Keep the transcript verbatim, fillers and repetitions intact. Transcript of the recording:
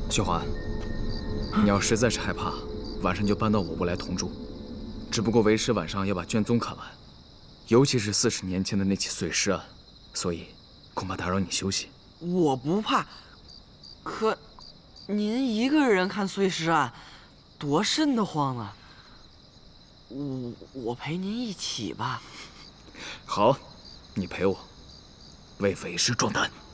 秀环，你要实在是害怕，晚上就搬到我屋来同住。只不过为师晚上要把卷宗看完，尤其是四十年前的那起碎尸案，所以恐怕打扰你休息。 我不怕，可您一个人看碎尸案，多瘆得慌啊！我我陪您一起吧。 好，你陪我，为为师壮胆。